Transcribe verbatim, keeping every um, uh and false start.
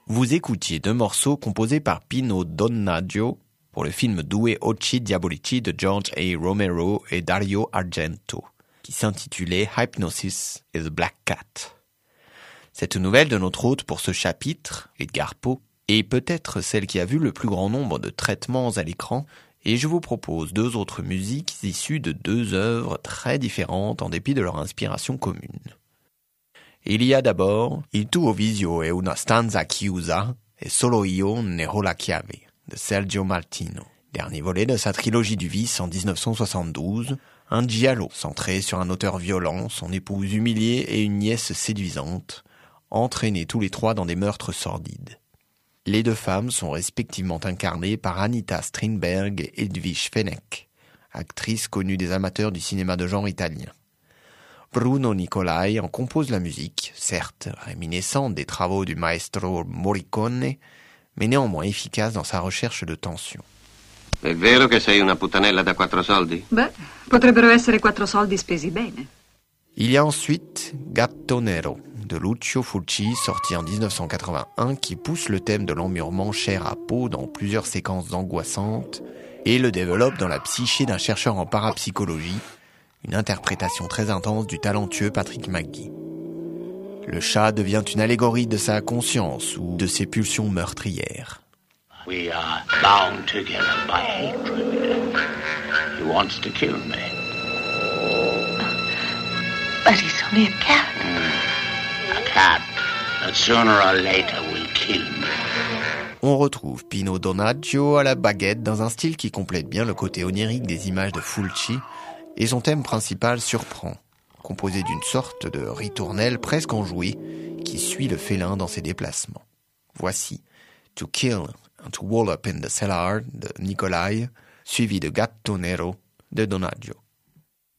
Vous écoutiez deux morceaux composés par Pino Donaggio pour le film Due Occhi Diabolici de George A. Romero et Dario Argento, qui s'intitulait Hypnosis et The Black Cat. Cette nouvelle de notre hôte pour ce chapitre, Edgar Poe, est peut-être celle qui a vu le plus grand nombre de traitements à l'écran, et je vous propose deux autres musiques issues de deux œuvres très différentes en dépit de leur inspiration commune. Il y a d'abord Il tuo viso è una stanza chiusa e solo io ne ho la chiave de Sergio Martino, dernier volet de sa trilogie du vice en dix-neuf cent soixante-douze, un giallo centré sur un auteur violent, son épouse humiliée et une nièce séduisante, entraînés tous les trois dans des meurtres sordides. Les deux femmes sont respectivement incarnées par Anita Strindberg et Edwige Fenech, actrices connues des amateurs du cinéma de genre italien. Bruno Nicolai en compose la musique, certes réminiscente des travaux du maestro Morricone, mais néanmoins efficace dans sa recherche de tension. È vero che sei una puttanella da quattro soldi? Beh, potrebbero essere quattro soldi spesi bene. Il y a ensuite Gatto Nero de Lucio Fulci, sorti en dix-neuf cent quatre-vingt-un, qui pousse le thème de l'emmurement cher à Poe dans plusieurs séquences angoissantes et le développe dans la psyché d'un chercheur en parapsychologie, une interprétation très intense du talentueux Patrick McGee. Le chat devient une allégorie de sa conscience ou de ses pulsions meurtrières. We are bound together by hatred. He wants to kill me. But he's only a cat. Mm. A cat that sooner or later will kill me. On retrouve Pino Donaggio à la baguette dans un style qui complète bien le côté onirique des images de Fulci, et son thème principal surprend, composé d'une sorte de ritournelle presque enjouée qui suit le félin dans ses déplacements. Voici To Kill and to Wall Up in the Cellar de Nicolai, suivi de Gatto Nero de Donaggio.